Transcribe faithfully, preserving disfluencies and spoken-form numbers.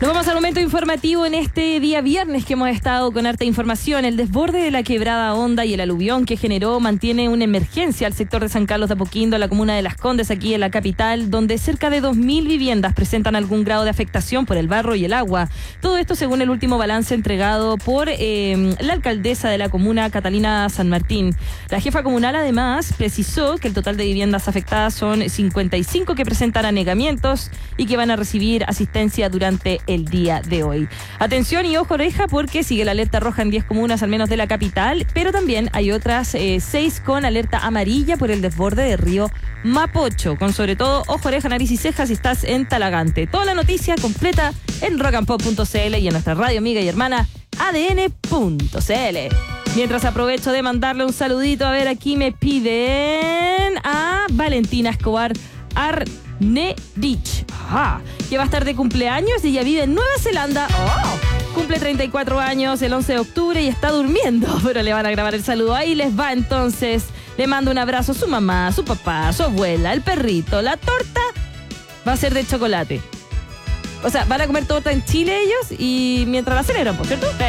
Nos vamos al momento informativo en este día viernes que hemos estado con harta información. El desborde de la quebrada Honda y el aluvión que generó mantiene una emergencia al sector de San Carlos de Apoquindo, la comuna de Las Condes, aquí en la capital, donde cerca de dos mil viviendas presentan algún grado de afectación por el barro y el agua. Todo esto según el último balance entregado por eh, la alcaldesa de la comuna, Catalina San Martín. La jefa comunal además precisó que el total de viviendas afectadas son cincuenta y cinco que presentan anegamientos y que van a recibir asistencia durante el día de hoy. Atención y ojo oreja porque sigue la alerta roja en diez comunas al menos de la capital, pero también hay otras eh, seis con alerta amarilla por el desborde del río Mapocho, con sobre todo ojo, oreja, nariz y cejas si estás en Talagante. Toda la noticia completa en rock and pop punto c l y en nuestra radio amiga y hermana a d n punto c l. Mientras aprovecho de mandarle un saludito, a ver, aquí me piden a Valentina Escobar Arnedich, ajá, que va a estar de cumpleaños y ella vive en Nueva Zelanda. Oh, cumple treinta y cuatro años el once de octubre y está durmiendo, pero le van a grabar el saludo. Ahí les va entonces. Le mando un abrazo a su mamá, a su papá, a su abuela, el perrito. La torta va a ser de chocolate. O sea, van a comer torta en Chile ellos y mientras la celebran, ¿por cierto?